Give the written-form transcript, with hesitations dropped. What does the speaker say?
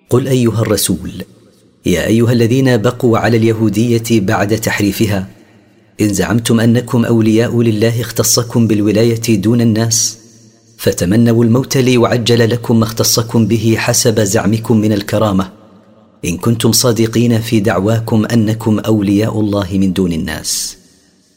قل أيها الرسول: يا أيها الذين بقوا على اليهودية بعد تحريفها، إن زعمتم أنكم أولياء لله اختصكم بالولاية دون الناس، فتمنوا الموت ليعجل لكم ما اختصكم به حسب زعمكم من الكرامة، إن كنتم صادقين في دعواكم أنكم أولياء الله من دون الناس.